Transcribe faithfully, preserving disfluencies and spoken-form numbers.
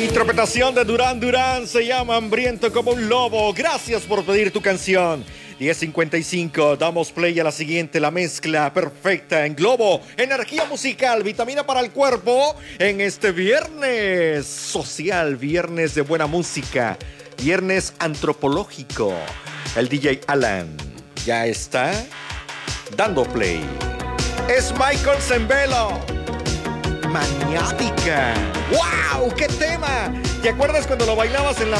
Interpretación de Durán Durán, se llama Hambriento como un lobo. Gracias por pedir tu canción. diez cincuenta y cinco, damos play a la siguiente, la mezcla perfecta en Globo. Energía musical, vitamina para el cuerpo en este viernes social, viernes de buena música, viernes antropológico. El D J Alan ya está dando play. Es Michael Zembelo. Maniática. ¡Wow! ¡Qué tema! ¿Te acuerdas cuando lo bailabas en la